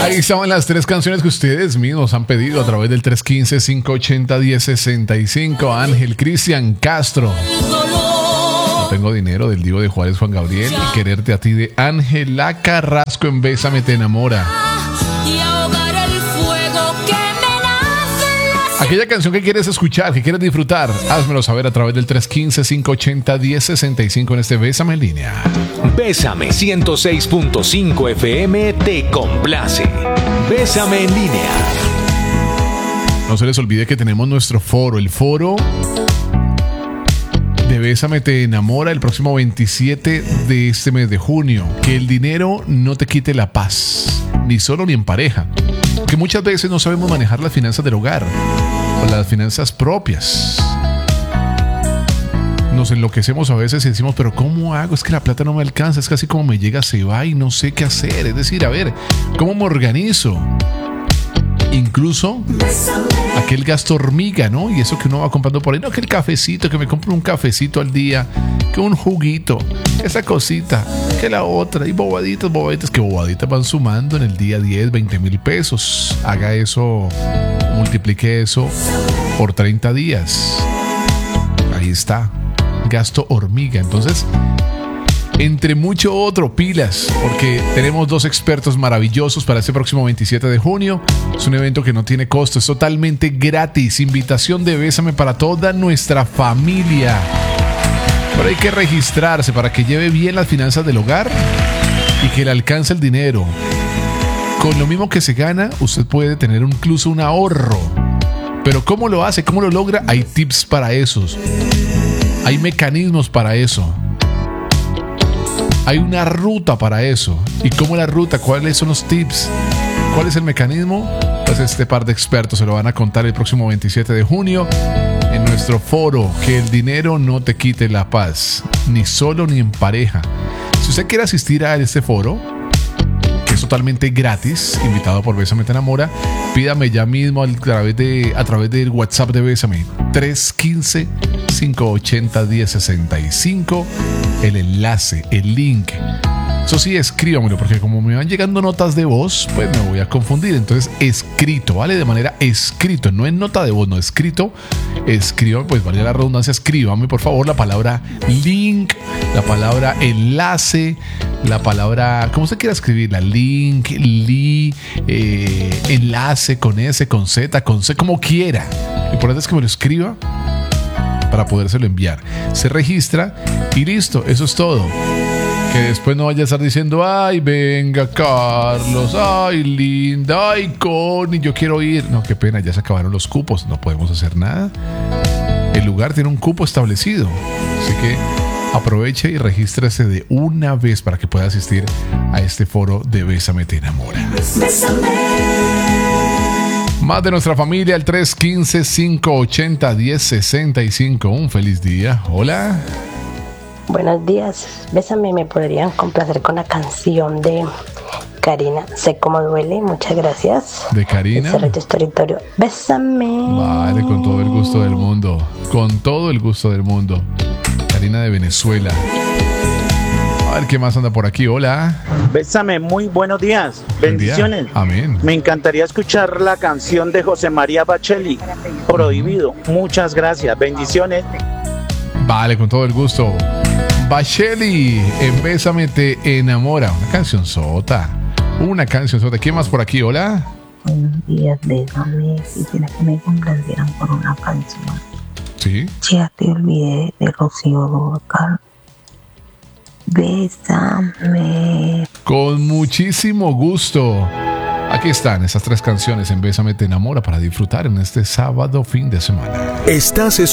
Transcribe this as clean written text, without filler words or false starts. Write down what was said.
Ahí estaban las tres canciones que ustedes mismos han pedido a través del 315-580-1065. Ángel Cristian Castro. No tengo dinero, del Divo de Juárez, Juan Gabriel. Y Quererte a ti, de Ángela Carrasco, en Bésame te enamora. Aquella canción que quieres escuchar, que quieres disfrutar, házmelo saber a través del 315-580-1065 en este Bésame en línea. Bésame 106.5 FM te complace. Bésame en línea. No se les olvide que tenemos nuestro foro, el foro de Bésame te enamora, el próximo 27 de este mes de junio. Que el dinero no te quite la paz, ni solo ni en pareja. Que muchas veces no sabemos manejar las finanzas del hogar o las finanzas propias. Nos enloquecemos a veces y decimos, pero ¿cómo hago? Es que la plata no me alcanza, es casi como me llega, se va y no sé qué hacer. Es decir, a ver, ¿cómo me organizo? Incluso aquel gasto hormiga, ¿no? Y eso que uno va comprando por ahí, no, que el cafecito, que me compro un cafecito al día, que un juguito, esa cosita, que la otra, y bobaditas, que bobaditas van sumando en el día 10, 20 mil pesos. Haga eso, multiplique eso por 30 días. Ahí está, gasto hormiga. Entonces, entre mucho otro, pilas, porque tenemos dos expertos maravillosos para este próximo 27 de junio. Es un evento que no tiene costo, es totalmente gratis. Invitación de Bésame para toda nuestra familia. Pero hay que registrarse para que lleve bien las finanzas del hogar y que le alcance el dinero. Con lo mismo que se gana, usted puede tener incluso un ahorro. Pero ¿cómo lo hace? ¿Cómo lo logra? Hay tips para esos. Hay mecanismos para eso. Hay una ruta para eso. ¿Y cómo la ruta? ¿Cuáles son los tips? ¿Cuál es el mecanismo? Pues este par de expertos se lo van a contar el próximo 27 de junio en nuestro foro. Que el dinero no te quite la paz, ni solo ni en pareja. Si usted quiere asistir a este foro, que es totalmente gratis, invitado por Bésame te enamora, pídame ya mismo a través del WhatsApp de Bésame, 315-580-1065, el enlace, el link. Eso sí, escríbamelo, porque como me van llegando notas de voz, pues me voy a confundir. Entonces, escrito, ¿vale? De manera escrito, no en nota de voz, no escrito. Escríbame, pues vale la redundancia, escríbame por favor la palabra link, la palabra enlace, la palabra, ¿cómo se quiera escribirla? Link, enlace, con S, con Z, con C, como quiera. Lo importante es que me lo escriba para podérselo enviar. Se registra y listo, eso es todo. Que después no vaya a estar diciendo, ay, venga, Carlos, ay, linda, ay, Connie, yo quiero ir. No, qué pena, ya se acabaron los cupos, no podemos hacer nada. El lugar tiene un cupo establecido, así que aproveche y regístrese de una vez para que pueda asistir a este foro de Bésame te enamora. Más de nuestra familia, al 315-580-1065. Un feliz día. Hola. Buenos días, Bésame, me podrían complacer con la canción de Karina, Sé cómo duele, muchas gracias. ¿De Karina? Cerrito Territorio, Bésame. Vale, con todo el gusto del mundo, con todo el gusto del mundo. Karina de Venezuela. A ver qué más anda por aquí, hola. Bésame, muy buenos días, bendiciones. Amén. Me encantaría escuchar la canción de José María Bacheli, Prohibido. Muchas gracias, bendiciones. Vale, con todo el gusto. Bacheli, en Bésame te enamora. Una canción sota. ¿Quién más por aquí? Hola. Buenos días, Bésame. Quisiera que me complacieran por una canción. Sí. Ya te olvidé de Rocío Dúrcal. Bésame. Con muchísimo gusto. Aquí están esas tres canciones en Bésame te enamora para disfrutar en este sábado fin de semana. Estás escuchando